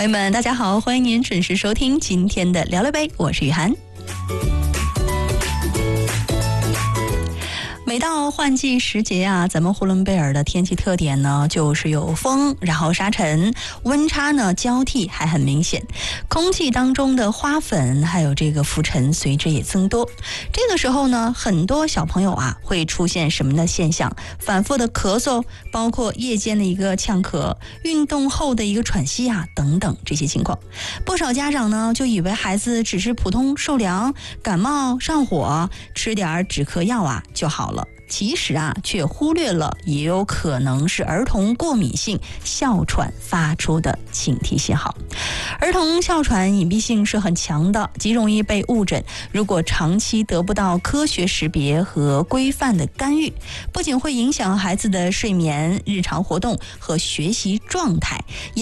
朋友们，大家好，欢迎您准时收听今天的聊聊呗，我是雨涵。每到换季时节啊，咱们呼伦贝尔的天气特点呢，就是有风，然后沙尘，温差呢交替还很明显，空气当中的花粉还有这个浮尘随之也增多。这个时候呢，很多小朋友啊会出现什么的现象？反复的咳嗽，包括夜间的一个呛咳，运动后的一个喘息啊等等这些情况。不少家长呢就以为孩子只是普通受凉、感冒、上火，吃点止咳药啊就好了。其实啊，却忽略了也有可能是儿童过敏性哮喘发出的警惕信号。儿童哮喘隐蔽性是很强的，极容易被误诊。如果长期得不到科学识别和规范的干预，不仅会影响孩子的睡眠、日常活动和学习状态，